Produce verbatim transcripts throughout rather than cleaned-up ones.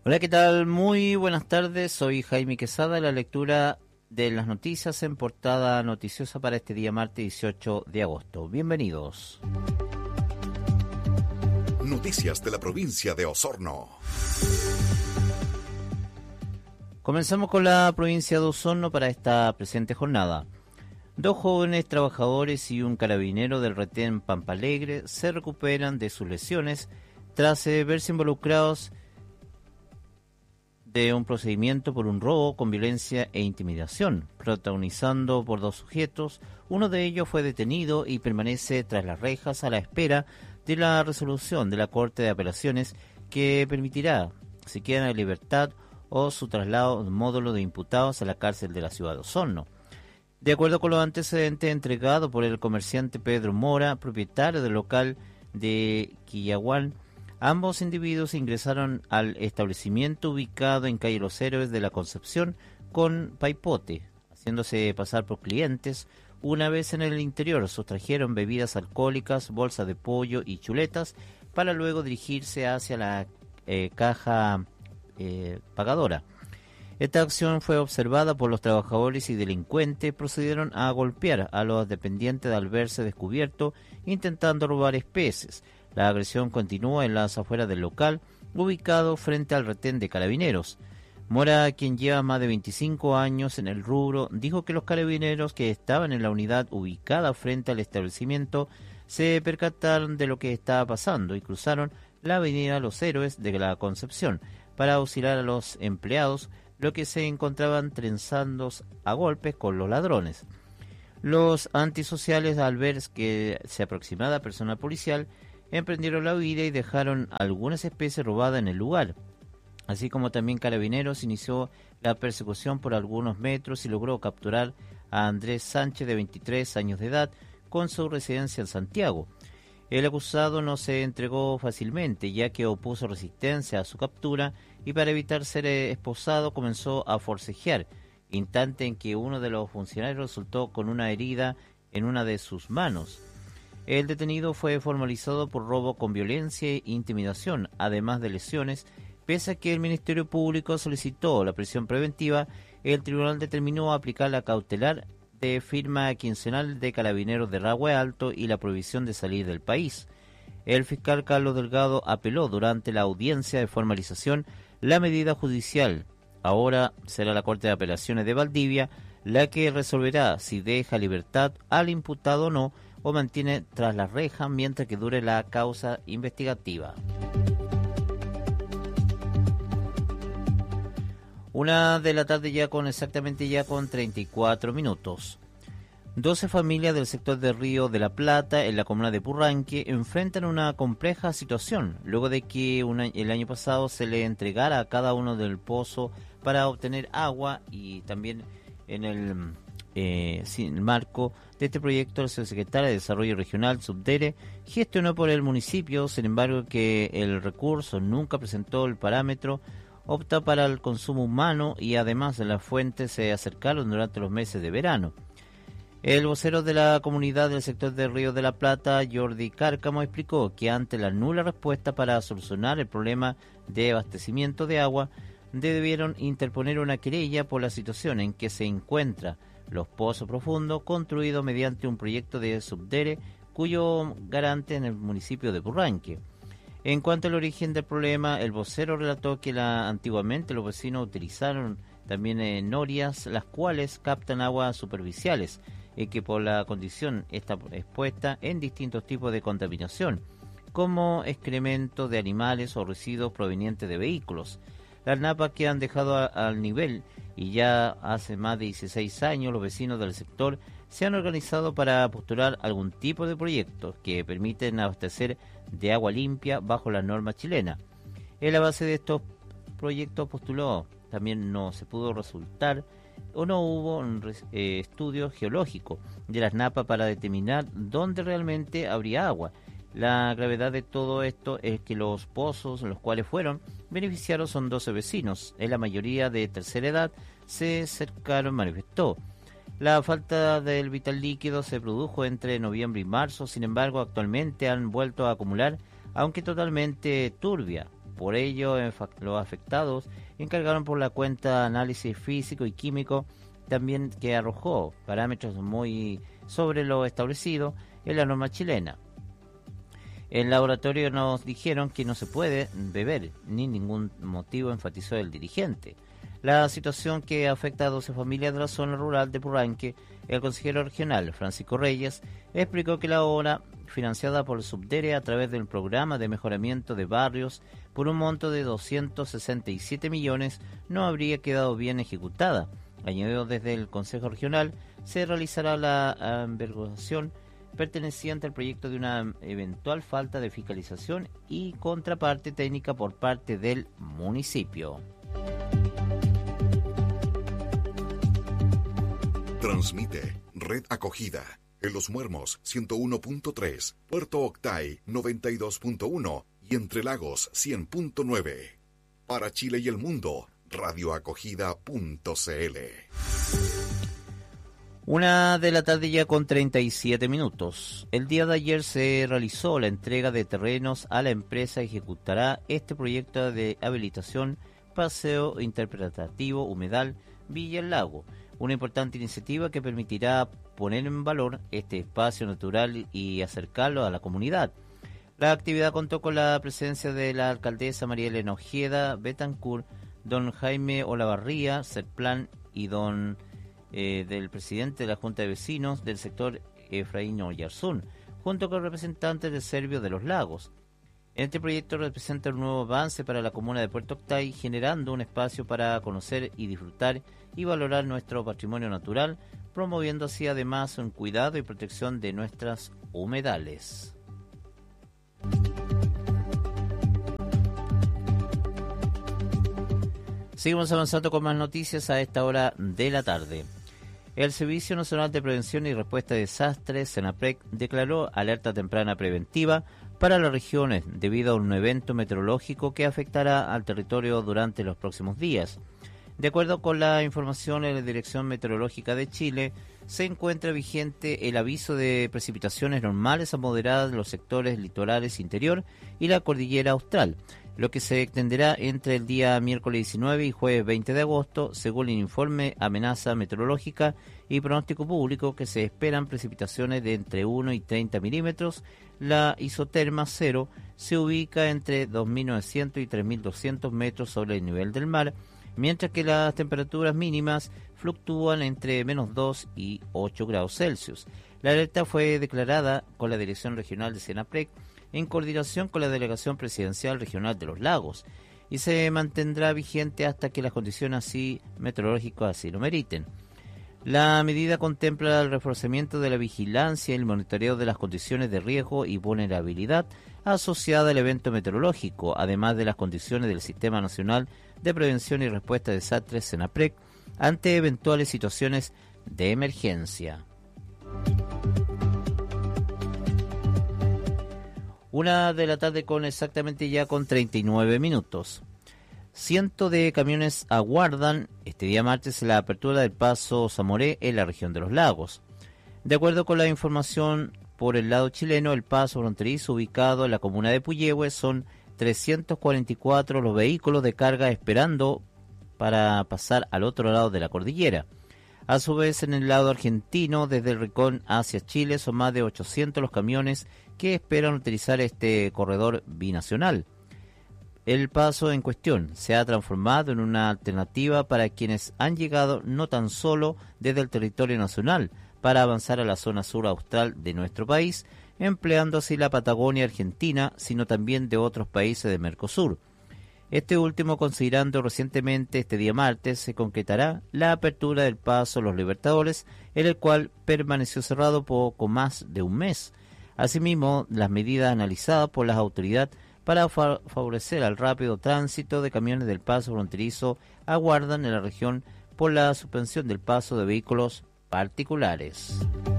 Hola, ¿qué tal? Muy buenas tardes. Soy Jaime Quesada, la lectura de las noticias en portada noticiosa para este día martes dieciocho de agosto. Bienvenidos. Noticias de la provincia de Osorno. Comenzamos con la provincia de Osorno para esta presente jornada. Dos jóvenes trabajadores y un carabinero del retén Pampalegre se recuperan de sus lesiones tras eh, verse involucrados de un procedimiento por un robo con violencia e intimidación, protagonizando por dos sujetos. Uno de ellos fue detenido y permanece tras las rejas a la espera de la resolución de la Corte de Apelaciones que permitirá si quedan en libertad o su traslado en módulo de imputados a la cárcel de la ciudad de Osorno. De acuerdo con los antecedentes entregados por el comerciante Pedro Mora, propietario del local de Quillaguán, ambos individuos ingresaron al establecimiento ubicado en calle Los Héroes de la Concepción con paipote, haciéndose pasar por clientes. Una vez en el interior sustrajeron bebidas alcohólicas, bolsas de pollo y chuletas para luego dirigirse hacia la eh, caja eh, pagadora. Esta acción fue observada por los trabajadores y delincuentes procedieron a golpear a los dependientes al verse descubierto intentando robar especies. La agresión continúa en las afueras del local, ubicado frente al retén de carabineros. Mora, quien lleva más de veinticinco años en el rubro, dijo que los carabineros que estaban en la unidad ubicada frente al establecimiento se percataron de lo que estaba pasando y cruzaron la avenida Los Héroes de la Concepción para auxiliar a los empleados, lo que se encontraban trenzándose a golpes con los ladrones. Los antisociales, al ver que se aproximaba personal policial, emprendieron la huida y dejaron algunas especies robadas en el lugar. Así como también Carabineros inició la persecución por algunos metros y logró capturar a Andrés Sánchez, de veintitrés años de edad, con su residencia en Santiago. El acusado no se entregó fácilmente, ya que opuso resistencia a su captura y para evitar ser esposado comenzó a forcejear, instante en que uno de los funcionarios resultó con una herida en una de sus manos. El detenido fue formalizado por robo con violencia e intimidación, además de lesiones. Pese a que el Ministerio Público solicitó la prisión preventiva, el tribunal determinó aplicar la cautelar de firma quincenal de Carabineros de Rahue Alto y la prohibición de salir del país. El fiscal Carlos Delgado apeló durante la audiencia de formalización la medida judicial. Ahora será la Corte de Apelaciones de Valdivia la que resolverá si deja libertad al imputado o no, o mantiene tras las rejas mientras que dure la causa investigativa. Una de la tarde ya con exactamente ya con treinta y cuatro minutos. doce familias del sector de Río de la Plata, en la comuna de Purranque, enfrentan una compleja situación luego de que una, el año pasado se le entregara a cada uno del pozo para obtener agua y también en el eh, sin, marco de este proyecto el subsecretario de Desarrollo Regional, Subdere, gestionó por el municipio. Sin embargo, que el recurso nunca presentó el parámetro, opta para el consumo humano y además las fuentes se acercaron durante los meses de verano. El vocero de la comunidad del sector de Río de la Plata, Jordi Cárcamo, explicó que ante la nula respuesta para solucionar el problema de abastecimiento de agua, debieron interponer una querella por la situación en que se encuentra los pozos profundos construidos mediante un proyecto de Subdere, cuyo garante en el municipio de Purranque. En cuanto al origen del problema, el vocero relató que la, antiguamente los vecinos utilizaron también eh, norias, las cuales captan aguas superficiales, y que por la condición está expuesta en distintos tipos de contaminación, como excrementos de animales o residuos provenientes de vehículos. Las napas que han dejado a, al nivel, y ya hace más de dieciséis años los vecinos del sector se han organizado para postular algún tipo de proyectos que permiten abastecer de agua limpia bajo la norma chilena. En la base de estos proyectos postuló también no se pudo resultar o no hubo eh, estudios geológicos de las napas para determinar dónde realmente habría agua. La gravedad de todo esto es que los pozos en los cuales fueron beneficiados son doce vecinos, en la mayoría de tercera edad, se acercaron, manifestó. La falta del vital líquido se produjo entre noviembre y marzo, sin embargo actualmente han vuelto a acumular, aunque totalmente turbia, Por ello, los afectados encargaron por la cuenta análisis físico y químico, también que arrojó parámetros muy sobre lo establecido en la norma chilena. El laboratorio nos dijeron que no se puede beber, ni ningún motivo, enfatizó el dirigente. La situación que afecta a doce familias de la zona rural de Purranque, el consejero regional Francisco Reyes explicó que la obra, financiada por el Subdere a través del programa de mejoramiento de barrios por un monto de doscientos sesenta y siete millones, no habría quedado bien ejecutada. Añadido desde el Consejo Regional, se realizará la averiguación perteneciente al proyecto de una eventual falta de fiscalización y contraparte técnica por parte del municipio. Transmite Red Acogida en Los Muermos ciento uno punto tres, Puerto Octay noventa y dos punto uno y Entre Lagos cien punto nueve. Para Chile y el mundo, radioacogida punto cl. Una de la tarde ya con treinta y siete minutos. El día de ayer se realizó la entrega de terrenos a la empresa que ejecutará este proyecto de habilitación Paseo Interpretativo Humedal Villa El Lago, una importante iniciativa que permitirá poner en valor este espacio natural y acercarlo a la comunidad. La actividad contó con la presencia de la alcaldesa María Elena Ojeda Betancourt, don Jaime Olavarría Serplan y don eh, del presidente de la Junta de Vecinos del sector Efraín Oyarzún, junto con representantes del Servio de los Lagos. Este proyecto representa un nuevo avance para la comuna de Puerto Octay, generando un espacio para conocer y disfrutar y valorar nuestro patrimonio natural, promoviendo así además un cuidado y protección de nuestras humedales. Seguimos avanzando con más noticias a esta hora de la tarde. El Servicio Nacional de Prevención y Respuesta a Desastres, SENAPREC, declaró alerta temprana preventiva para las regiones debido a un evento meteorológico que afectará al territorio durante los próximos días. De acuerdo con la información de la Dirección Meteorológica de Chile, se encuentra vigente el aviso de precipitaciones normales a moderadas en los sectores litorales interior y la cordillera austral, lo que se extenderá entre el día miércoles diecinueve y jueves veinte de agosto, según el informe Amenaza Meteorológica y Pronóstico Público, que se esperan precipitaciones de entre uno y treinta milímetros. La isoterma cero se ubica entre dos mil novecientos y tres mil doscientos metros sobre el nivel del mar, mientras que las temperaturas mínimas fluctúan entre menos dos y ocho grados Celsius. La alerta fue declarada con la Dirección Regional de SENAPREC en coordinación con la Delegación Presidencial Regional de los Lagos y se mantendrá vigente hasta que las condiciones así meteorológicas así lo meriten. La medida contempla el reforzamiento de la vigilancia y el monitoreo de las condiciones de riesgo y vulnerabilidad asociada al evento meteorológico, además de las condiciones del Sistema Nacional de Prevención y Respuesta a Desastres SENAPREC ante eventuales situaciones de emergencia. Una de la tarde con exactamente ya con treinta y nueve minutos. Cientos de camiones aguardan este día martes la apertura del paso Zamoré en la región de los lagos. De acuerdo con la información por el lado chileno, el paso fronterizo ubicado en la comuna de Puyehue son trescientos cuarenta y cuatro los vehículos de carga esperando para pasar al otro lado de la cordillera. A su vez, en el lado argentino, desde el Rincón hacia Chile, son más de ochocientos los camiones que esperan utilizar este corredor binacional. El paso en cuestión se ha transformado en una alternativa para quienes han llegado no tan solo desde el territorio nacional para avanzar a la zona sur austral de nuestro país, empleando así la Patagonia argentina, sino también de otros países de Mercosur. Este último considerando recientemente este día martes se concretará la apertura del paso Los Libertadores, en el cual permaneció cerrado poco más de un mes. Asimismo, las medidas analizadas por las autoridades para fa- favorecer al rápido tránsito de camiones del paso fronterizo aguardan en la región por la suspensión del paso de vehículos particulares.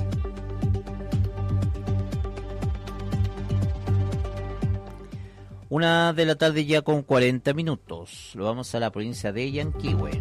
Una de la tarde ya con cuarenta minutos. Lo vamos a la provincia de Yanquihue.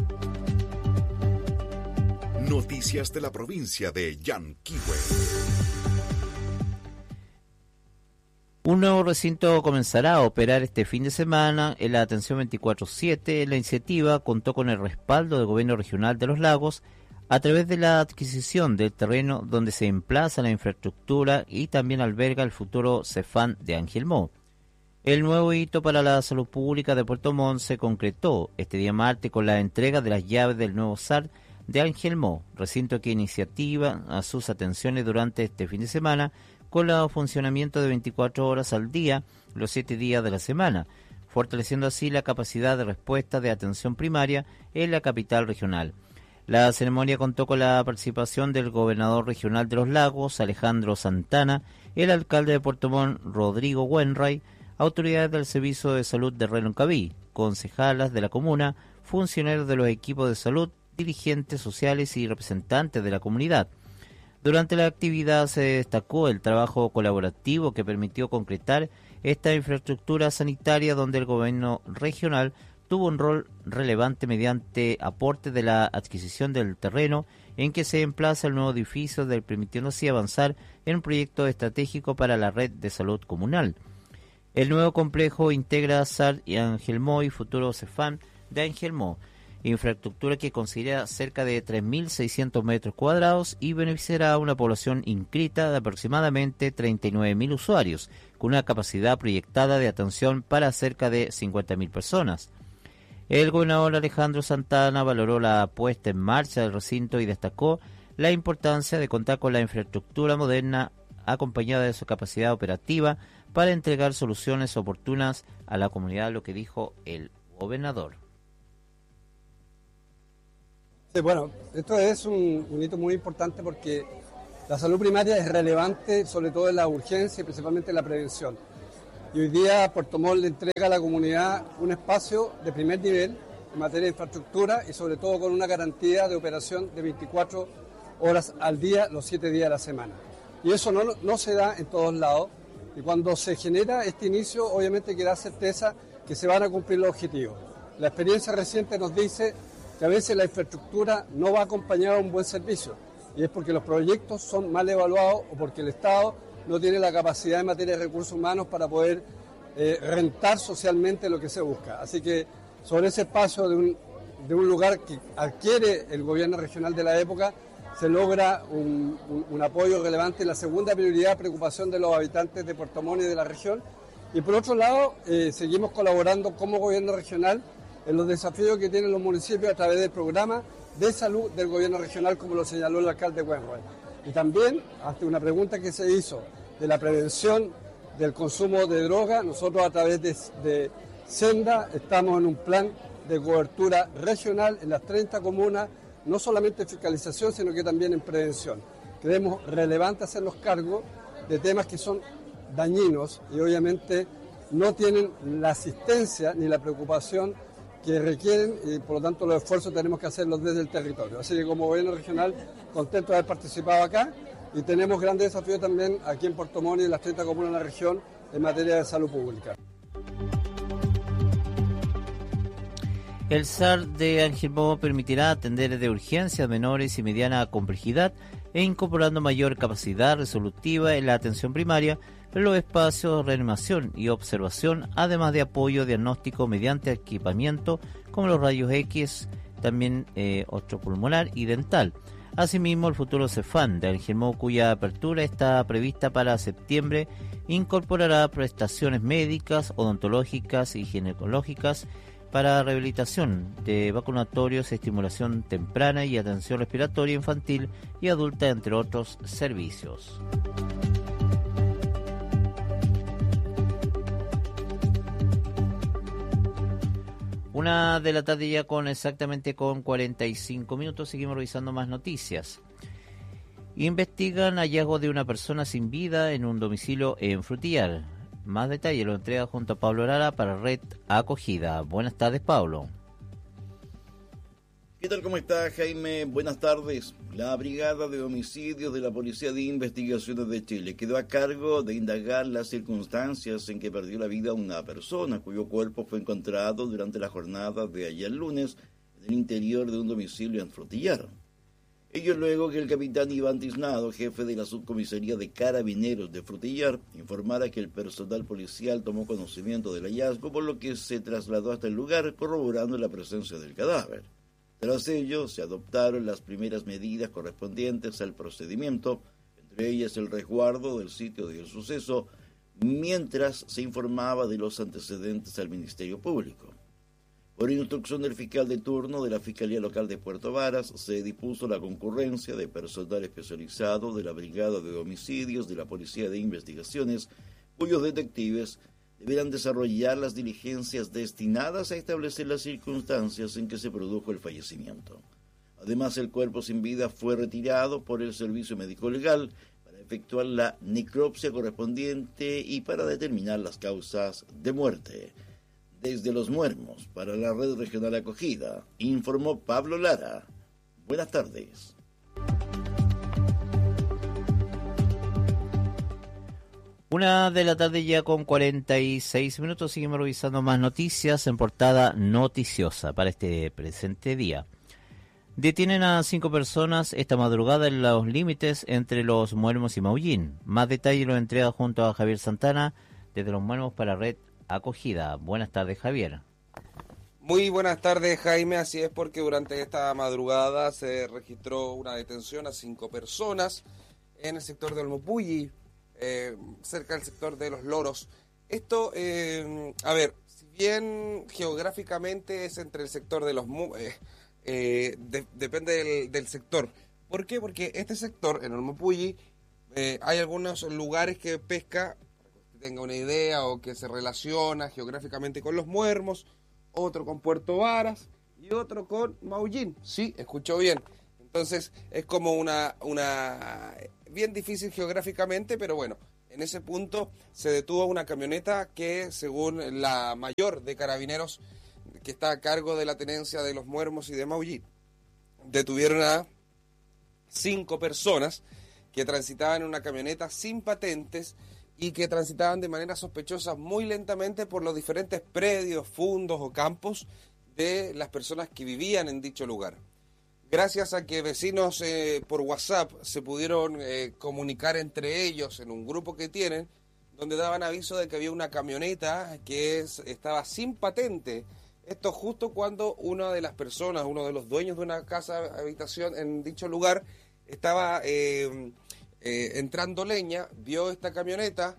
Noticias de la provincia de Yanquihue. Un nuevo recinto comenzará a operar este fin de semana en la atención veinticuatro siete. La iniciativa contó con el respaldo del Gobierno Regional de Los Lagos a través de la adquisición del terreno donde se emplaza la infraestructura y también alberga el futuro Cefam de Angelmó. El nuevo hito para la salud pública de Puerto Montt se concretó este día martes con la entrega de las llaves del nuevo S A R de Angelmó, recinto que iniciativa a sus atenciones durante este fin de semana con el funcionamiento de veinticuatro horas al día, los siete días de la semana, fortaleciendo así la capacidad de respuesta de atención primaria en la capital regional. La ceremonia contó con la participación del gobernador regional de Los Lagos, Alejandro Santana, el alcalde de Puerto Montt, Rodrigo Wenray, autoridades del Servicio de Salud de Reloncaví, concejalas de la comuna, funcionarios de los equipos de salud, dirigentes sociales y representantes de la comunidad. Durante la actividad se destacó el trabajo colaborativo que permitió concretar esta infraestructura sanitaria donde el gobierno regional tuvo un rol relevante mediante aporte de la adquisición del terreno en que se emplaza el nuevo edificio, del permitiendo así avanzar en un proyecto estratégico para la red de salud comunal. El nuevo complejo integra S A R y Angelmó y futuro Cefam de Angelmó, infraestructura que considera cerca de tres mil seiscientos metros cuadrados y beneficiará a una población inscrita de aproximadamente treinta y nueve mil usuarios, con una capacidad proyectada de atención para cerca de cincuenta mil personas. El gobernador Alejandro Santana valoró la puesta en marcha del recinto y destacó la importancia de contar con la infraestructura moderna acompañada de su capacidad operativa para entregar soluciones oportunas a la comunidad, lo que dijo el gobernador. Sí, bueno, esto es un, un hito muy importante porque la salud primaria es relevante, sobre todo en la urgencia y principalmente en la prevención. Y hoy día Puerto Montt le entrega a la comunidad un espacio de primer nivel en materia de infraestructura y sobre todo con una garantía de operación de veinticuatro horas al día, los siete días de la semana. Y eso no, no se da en todos lados. Y cuando se genera este inicio, obviamente que da certeza que se van a cumplir los objetivos. La experiencia reciente nos dice que a veces la infraestructura no va acompañada de un buen servicio, y es porque los proyectos son mal evaluados o porque el Estado no tiene la capacidad en materia de recursos humanos para poder eh, rentar socialmente lo que se busca. Así que sobre ese espacio de un, de un lugar que adquiere el gobierno regional de la época, se logra un, un, un apoyo relevante en la segunda prioridad, preocupación de los habitantes de Puerto Montt y de la región. Y por otro lado, eh, seguimos colaborando como gobierno regional en los desafíos que tienen los municipios a través del programa de salud del gobierno regional, como lo señaló el alcalde Wenray. Y también, ante una pregunta que se hizo de la prevención del consumo de droga, nosotros a través de, de Senda estamos en un plan de cobertura regional en las treinta comunas, no solamente en fiscalización, sino que también en prevención. Creemos relevante hacernos cargo de temas que son dañinos y obviamente no tienen la asistencia ni la preocupación que requieren, y por lo tanto los esfuerzos tenemos que hacerlos desde el territorio. Así que como gobierno regional, contento de haber participado acá, y tenemos grandes desafíos también aquí en Puerto Montt y en las treinta comunas de la región en materia de salud pública. El S A R de Angelmó permitirá atender de urgencias menores y mediana complejidad e incorporando mayor capacidad resolutiva en la atención primaria, en los espacios de reanimación y observación, además de apoyo diagnóstico mediante equipamiento como los rayos X, también eh, ostropulmonar y dental. Asimismo, el futuro Cefam de Angelmó, cuya apertura está prevista para septiembre, incorporará prestaciones médicas, odontológicas y ginecológicas para rehabilitación de vacunatorios, estimulación temprana y atención respiratoria infantil y adulta, entre otros servicios. Una de la tarde ya con exactamente con cuarenta y cinco minutos. Seguimos revisando más noticias. Investigan hallazgo de una persona sin vida en un domicilio en Frutillar. Más detalles lo entrega junto a Pablo Lara para Red Acogida. Buenas tardes, Pablo. ¿Qué tal? ¿Cómo está, Jaime? Buenas tardes. La Brigada de Homicidios de la Policía de Investigaciones de Chile quedó a cargo de indagar las circunstancias en que perdió la vida una persona cuyo cuerpo fue encontrado durante la jornada de ayer lunes en el interior de un domicilio en Frutillar. Ello luego que el capitán Iván Tiznado, jefe de la subcomisaría de Carabineros de Frutillar, informara que el personal policial tomó conocimiento del hallazgo, por lo que se trasladó hasta el lugar corroborando la presencia del cadáver. Tras ello, se adoptaron las primeras medidas correspondientes al procedimiento, entre ellas el resguardo del sitio del suceso, mientras se informaba de los antecedentes al Ministerio Público. Por instrucción del fiscal de turno de la Fiscalía Local de Puerto Varas, se dispuso la concurrencia de personal especializado de la Brigada de Homicidios de la Policía de Investigaciones, cuyos detectives deberán desarrollar las diligencias destinadas a establecer las circunstancias en que se produjo el fallecimiento. Además, el cuerpo sin vida fue retirado por el Servicio Médico Legal para efectuar la necropsia correspondiente y para determinar las causas de muerte. Desde Los Muermos, para la Red Regional Acogida, informó Pablo Lara. Buenas tardes. Una de la tarde ya con cuarenta y seis minutos, seguimos revisando más noticias en portada noticiosa para este presente día. Detienen a cinco personas esta madrugada en los límites entre Los Muermos y Maullín. Más detalles lo entrega junto a Javier Santana desde Los Muermos para Red Acogida. Buenas tardes, Javier. Muy buenas tardes, Jaime. Así es, porque durante esta madrugada se registró una detención a cinco personas en el sector de Olmopulli, eh, cerca del sector de Los Loros. Esto, eh, a ver, si bien geográficamente es entre el sector de los... Eh, eh, de, depende del, del sector. ¿Por qué? Porque este sector, en Olmopulli, eh, hay algunos lugares que pesca... tenga una idea o que se relaciona geográficamente con Los Muermos, otro con Puerto Varas y otro con Maullín. Sí, escuchó bien. Entonces es como una, una bien difícil geográficamente, pero bueno, en ese punto se detuvo una camioneta que, según la mayor de Carabineros, que está a cargo de la tenencia de Los Muermos y de Maullín, detuvieron a cinco personas que transitaban en una camioneta sin patentes y que transitaban de manera sospechosa muy lentamente por los diferentes predios, fundos o campos de las personas que vivían en dicho lugar. Gracias a que vecinos eh, por WhatsApp se pudieron eh, comunicar entre ellos en un grupo que tienen, donde daban aviso de que había una camioneta que es, estaba sin patente. Esto justo cuando una de las personas, uno de los dueños de una casa habitación en dicho lugar, estaba... Eh, Eh, entrando leña, vio esta camioneta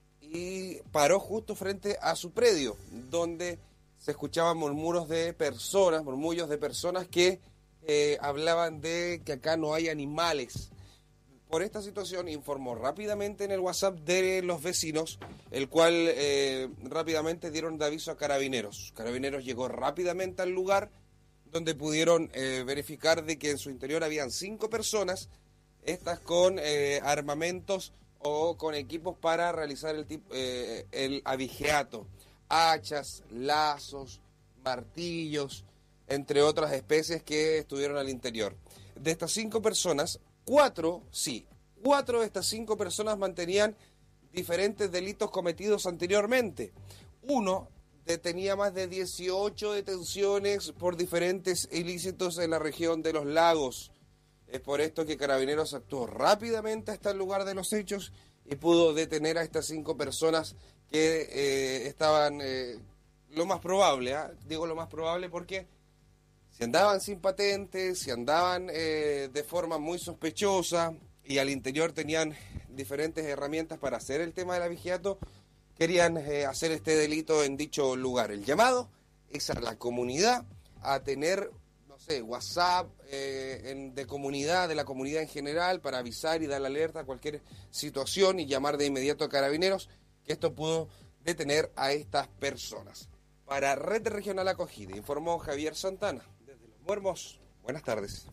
y paró justo frente a su predio, donde se escuchaban murmuros de personas, murmullos de personas que eh, hablaban de que acá no hay animales. Por esta situación informó rápidamente en el WhatsApp de los vecinos, el cual eh, rápidamente dieron de aviso a Carabineros. Carabineros llegó rápidamente al lugar, donde pudieron eh, verificar de que en su interior habían cinco personas, estas con eh, armamentos o con equipos para realizar el, tipo, eh, el abigeato, hachas, lazos, martillos, entre otras especies que estuvieron al interior. De estas cinco personas, cuatro, sí, cuatro de estas cinco personas mantenían diferentes delitos cometidos anteriormente. Uno tenía más de dieciocho detenciones por diferentes ilícitos en la región de los lagos. Es por esto que Carabineros actuó rápidamente hasta el lugar de los hechos y pudo detener a estas cinco personas que eh, estaban, eh, lo más probable, ¿eh? digo lo más probable porque si andaban sin patentes, si andaban eh, de forma muy sospechosa y al interior tenían diferentes herramientas para hacer el tema del abigeato, querían eh, hacer este delito en dicho lugar. El llamado es a la comunidad a tener... Sí, WhatsApp eh, en, de comunidad, de la comunidad en general, para avisar y dar la alerta a cualquier situación y llamar de inmediato a Carabineros, que esto pudo detener a estas personas. Para Red Regional Acogida, informó Javier Santana, desde Los Muermos. Buenas tardes.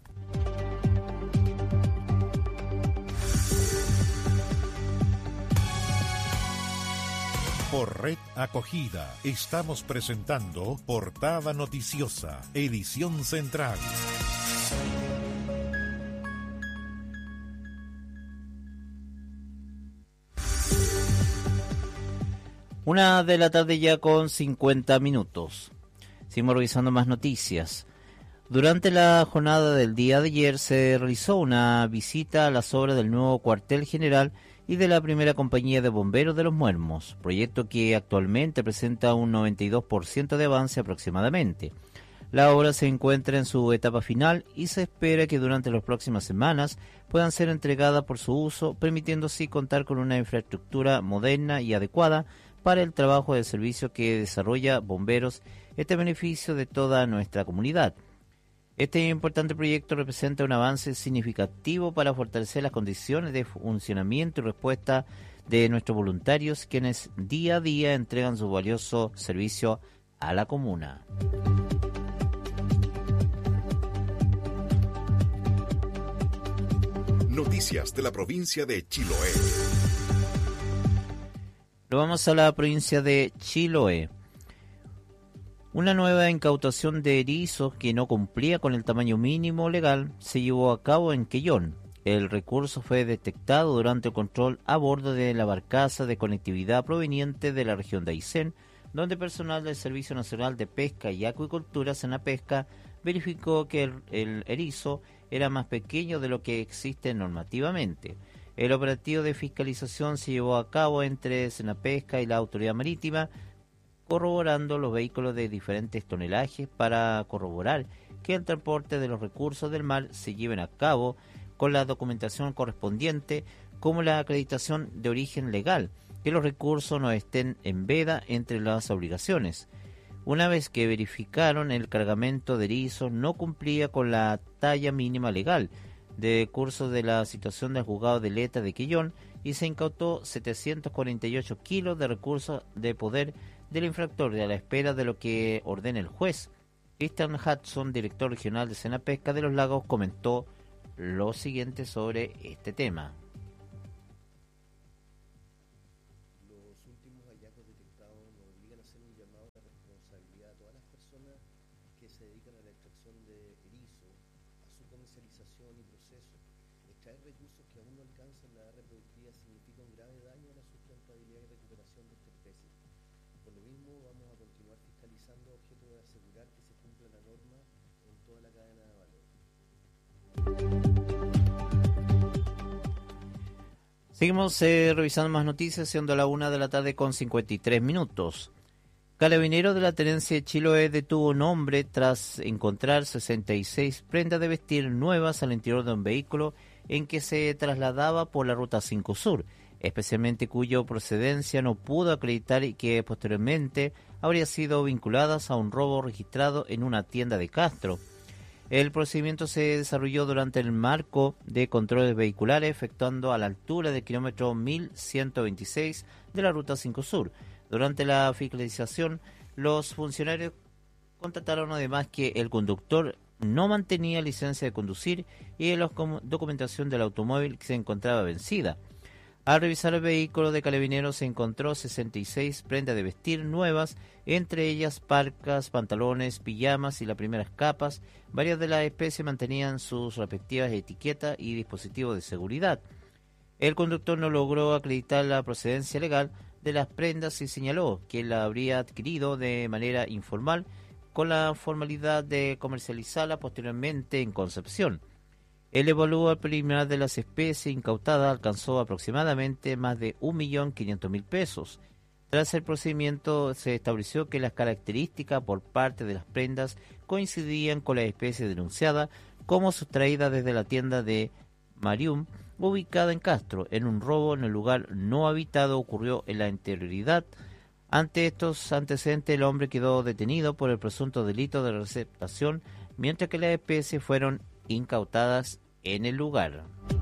Por Red Acogida estamos presentando Portada Noticiosa, edición central. Una de la tarde ya con cincuenta minutos. Seguimos revisando más noticias. Durante la jornada del día de ayer se realizó una visita a las obras del nuevo cuartel general y de la primera compañía de bomberos de Los Muermos, proyecto que actualmente presenta un noventa y dos por ciento de avance aproximadamente. La obra se encuentra en su etapa final y se espera que durante las próximas semanas puedan ser entregadas por su uso, permitiendo así contar con una infraestructura moderna y adecuada para el trabajo del servicio que desarrolla Bomberos, este beneficio de toda nuestra comunidad. Este importante proyecto representa un avance significativo para fortalecer las condiciones de funcionamiento y respuesta de nuestros voluntarios, quienes día a día entregan su valioso servicio a la comuna. Noticias de la provincia de Chiloé. Lo vamos a la provincia de Chiloé. Una nueva incautación de erizos que no cumplía con el tamaño mínimo legal se llevó a cabo en Quellón. El recurso fue detectado durante el control a bordo de la barcaza de conectividad proveniente de la región de Aysén, donde personal del Servicio Nacional de Pesca y Acuicultura, Senapesca, verificó que el, el erizo era más pequeño de lo que existe normativamente. El operativo de fiscalización se llevó a cabo entre Senapesca y la Autoridad Marítima, corroborando los vehículos de diferentes tonelajes para corroborar que el transporte de los recursos del mar se lleven a cabo con la documentación correspondiente, como la acreditación de origen legal, que los recursos no estén en veda entre las obligaciones. Una vez que verificaron el cargamento de erizos no cumplía con la talla mínima legal, de curso de la situación del juzgado de Leta de Quellón, y se incautó setecientos cuarenta y ocho kilos de recursos de poder del infractor, a la espera de lo que ordene el juez. Christian Hudson, director regional de Senapesca de los Lagos, comentó lo siguiente sobre este tema. Los últimos hallazgos detectados nos obligan a hacer un llamado de responsabilidad a todas las personas que se dedican a la extracción de erizo, a su comercialización y proceso. Extraer recursos que aún no alcanzan la edad reproductiva significa un grave daño a la sustentabilidad y recuperación de esta especie. Por lo mismo, vamos a continuar fiscalizando, objeto de asegurar que se cumpla la norma en toda la cadena de valor. Seguimos eh, revisando más noticias, siendo la una de la tarde con cincuenta y tres minutos. Carabinero de la Tenencia de Chiloé detuvo un hombre tras encontrar sesenta y seis prendas de vestir nuevas al interior de un vehículo en que se trasladaba por la Ruta cinco Sur, especialmente cuya procedencia no pudo acreditar y que posteriormente habría sido vinculadas a un robo registrado en una tienda de Castro. El procedimiento se desarrolló durante el marco de controles vehiculares efectuando a la altura del kilómetro mil ciento veintiséis de la Ruta cinco Sur. Durante la fiscalización, los funcionarios constataron además que el conductor no mantenía licencia de conducir y la documentación del automóvil se encontraba vencida. Al revisar el vehículo de Carabineros se encontró sesenta y seis prendas de vestir nuevas, entre ellas parcas, pantalones, pijamas y las primeras capas. Varias de las especies mantenían sus respectivas etiquetas y dispositivos de seguridad. El conductor no logró acreditar la procedencia legal de las prendas y señaló que la habría adquirido de manera informal con la formalidad de comercializarla posteriormente en Concepción. El evalúo preliminar de las especies incautadas alcanzó aproximadamente más de un millón quinientos mil pesos. Tras el procedimiento se estableció que las características por parte de las prendas coincidían con la especie denunciada como sustraída desde la tienda de Marium, ubicada en Castro. En un robo en el lugar no habitado ocurrió en la interioridad. Ante estos antecedentes, el hombre quedó detenido por el presunto delito de receptación, mientras que las especies fueron incautadas en el lugar.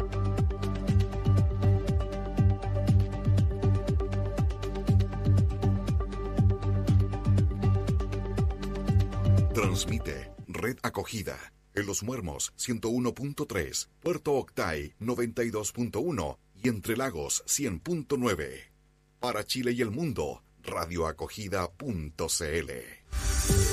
Transmite Red Acogida en Los Muermos ciento uno punto tres, Puerto Octay noventa y dos punto uno y Entre Lagos cien punto nueve. Para Chile y el mundo, radioacogida punto c l.